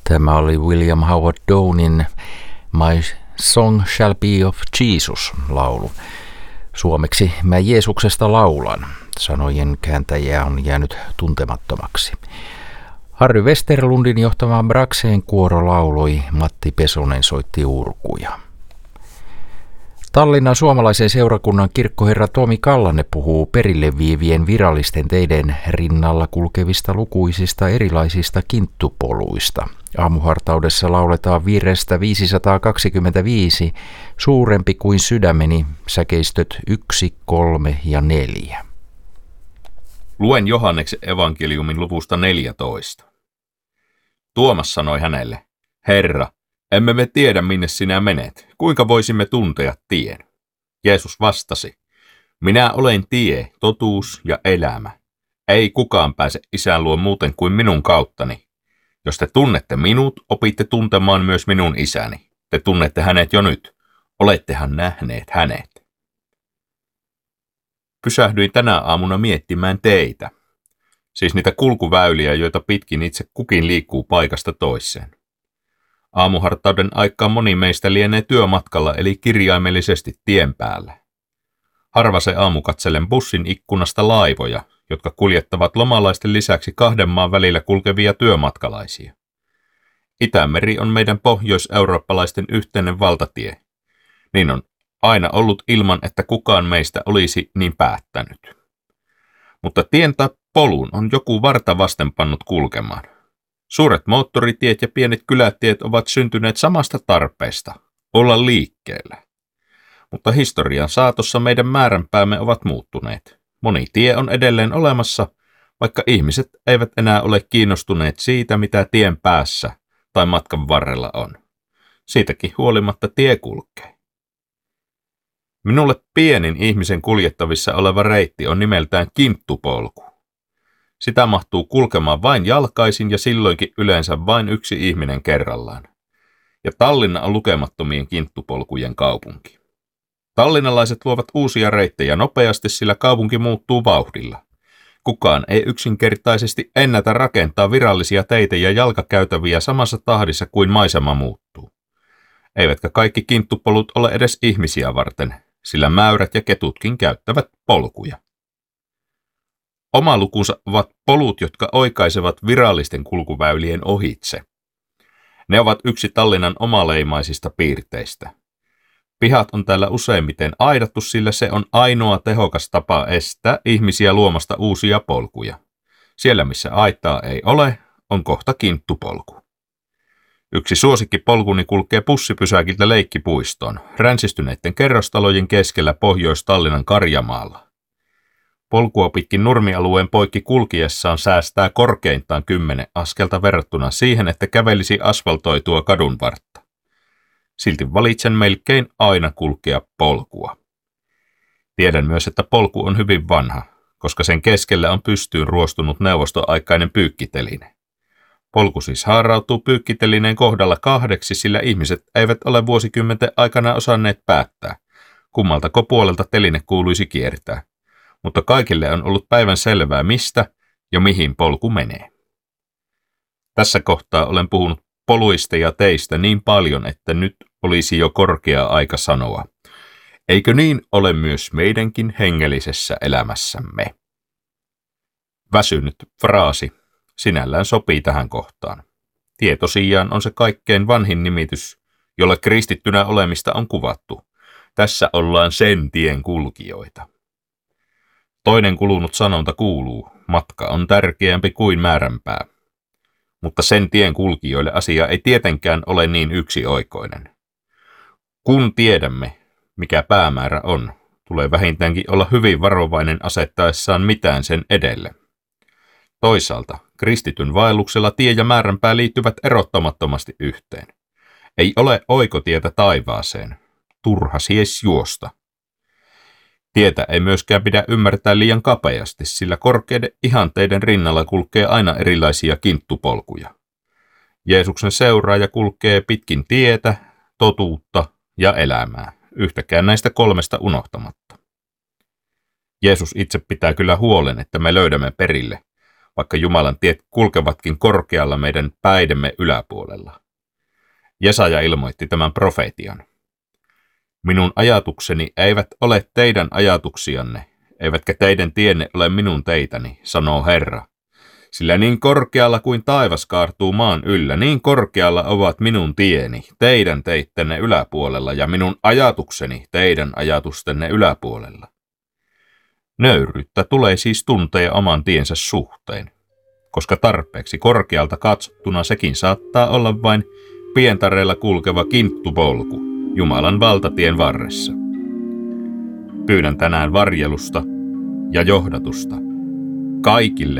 Tämä oli William Howard Downin My Song Shall Be of Jesus -laulu. Suomeksi Mä Jeesuksesta laulan. Sanojen kääntäjä on jäänyt tuntemattomaksi. Harry Westerlundin johtama Braxeen kuoro lauloi, Matti Pesonen soitti urkuja. Tallinnan suomalaisen seurakunnan kirkkoherra Tomi Kallanne puhuu perille vievien virallisten teiden rinnalla kulkevista lukuisista erilaisista kinttupoluista. Aamuhartaudessa lauletaan virrestä 525, Suurempi kuin sydämeni, säkeistöt 1, 3 ja 4. Luen Johanneksen evankeliumin luvusta 14. Tuomas sanoi hänelle, Herra, emme me tiedä minne sinä menet, kuinka voisimme tuntea tien? Jeesus vastasi, minä olen tie, totuus ja elämä. Ei kukaan pääse Isän luo muuten kuin minun kauttani. Jos te tunnette minut, opitte tuntemaan myös minun isäni. Te tunnette hänet jo nyt. Olettehan nähneet hänet. Pysähdyin tänä aamuna miettimään teitä. Siis niitä kulkuväyliä, joita pitkin itse kukin liikkuu paikasta toiseen. Aamuhartauden aikaan moni meistä lienee työmatkalla eli kirjaimellisesti tien päällä. Harva se aamu katselen bussin ikkunasta laivoja, jotka kuljettavat lomalaisten lisäksi 2 maan välillä kulkevia työmatkalaisia. Itämeri on meidän pohjois-eurooppalaisten yhteinen valtatie. Niin on aina ollut ilman, että kukaan meistä olisi niin päättänyt. Mutta tien tai polun on joku varta vasten pannut kulkemaan. Suuret moottoritiet ja pienet kylätiet ovat syntyneet samasta tarpeesta, olla liikkeellä. Mutta historian saatossa meidän määränpäämme ovat muuttuneet. Moni tie on edelleen olemassa, vaikka ihmiset eivät enää ole kiinnostuneet siitä, mitä tien päässä tai matkan varrella on. Siitäkin huolimatta tie kulkee. Minulle pienin ihmisen kuljettavissa oleva reitti on nimeltään kinttupolku. Sitä mahtuu kulkemaan vain jalkaisin ja silloinkin yleensä vain yksi ihminen kerrallaan. Ja Tallinna on lukemattomien kinttupolkujen kaupunki. Tallinnalaiset luovat uusia reittejä nopeasti, sillä kaupunki muuttuu vauhdilla. Kukaan ei yksinkertaisesti ennätä rakentaa virallisia teitä ja jalkakäytäviä samassa tahdissa kuin maisema muuttuu. Eivätkä kaikki kinttupolut ole edes ihmisiä varten, sillä mäyrät ja ketutkin käyttävät polkuja. Oma lukunsa ovat polut, jotka oikaisevat virallisten kulkuväylien ohitse. Ne ovat yksi Tallinnan omaleimaisista piirteistä. Pihat on täällä useimmiten aidattu, sillä se on ainoa tehokas tapa estää ihmisiä luomasta uusia polkuja. Siellä, missä aitaa ei ole, on kohta kinttupolku. Yksi suosikkipolkuni kulkee bussipysäkiltä leikkipuistoon, ränsistyneiden kerrostalojen keskellä Pohjois-Tallinnan Karjamaalla. Polkua pitkin nurmialueen poikki kulkiessaan säästää korkeintaan 10 askelta verrattuna siihen, että kävelisi asfaltoitua kadunvartta. Silti valitsen melkein aina kulkea polkua. Tiedän myös, että polku on hyvin vanha, koska sen keskellä on pystyyn ruostunut neuvostoaikainen pyykkiteline. Polku siis haarautuu pyykkitelineen kohdalla 2, sillä ihmiset eivät ole vuosikymmenten aikana osanneet päättää, kummaltako puolelta teline kuuluisi kiertää. Mutta kaikille on ollut päivän selvää, mistä ja mihin polku menee. Tässä kohtaa olen puhunut poluista ja teistä niin paljon, että nyt olisi jo korkea aika sanoa. Eikö niin ole myös meidänkin hengellisessä elämässämme? Väsynyt fraasi sinällään sopii tähän kohtaan. Tie tosiaan on se kaikkein vanhin nimitys, jolle kristittynä olemista on kuvattu. Tässä ollaan sen tien kulkijoita. Toinen kulunut sanonta kuuluu, matka on tärkeämpi kuin määränpää. Mutta sen tien kulkijoille asia ei tietenkään ole niin yksioikoinen. Kun tiedämme, mikä päämäärä on, tulee vähintäänkin olla hyvin varovainen asettaessaan mitään sen edelle. Toisaalta kristityn vaelluksella tie ja määränpää liittyvät erottamattomasti yhteen. Ei ole oikotietä taivaaseen, turha sies juosta. Tietä ei myöskään pidä ymmärtää liian kapeasti, sillä korkeiden ihanteiden rinnalla kulkee aina erilaisia kinttupolkuja. Jeesuksen seuraaja kulkee pitkin tietä, totuutta ja elämää, yhtäkään näistä 3 unohtamatta. Jeesus itse pitää kyllä huolen, että me löydämme perille, vaikka Jumalan tiet kulkevatkin korkealla meidän päidemme yläpuolella. Jesaja ilmoitti tämän profetian. Minun ajatukseni eivät ole teidän ajatuksianne, eivätkä teidän tienne ole minun teitäni, sanoo Herra. Sillä niin korkealla kuin taivas kaartuu maan yllä, niin korkealla ovat minun tieni, teidän teittenne yläpuolella, ja minun ajatukseni teidän ajatustenne yläpuolella. Nöyryyttä tulee siis tuntea oman tiensä suhteen, koska tarpeeksi korkealta katsottuna sekin saattaa olla vain pientareella kulkeva kinttupolku Jumalan valtatien varressa. Pyydän tänään varjelusta ja johdatusta kaikille